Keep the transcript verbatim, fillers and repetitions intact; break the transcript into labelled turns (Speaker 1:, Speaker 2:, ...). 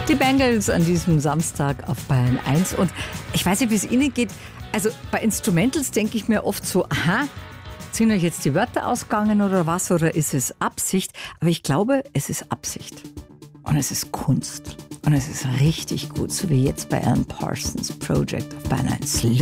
Speaker 1: Die Bangles an diesem Samstag auf Bayern eins. Und ich weiß nicht, wie es Ihnen geht. Also bei Instrumentals denke ich mir oft so, aha, sind euch jetzt die Wörter ausgegangen oder was? Oder ist es Absicht? Aber ich glaube, es ist Absicht. Und es ist Kunst. Und es ist richtig gut, so wie jetzt bei Alan Parsons Project auf Bayern eins.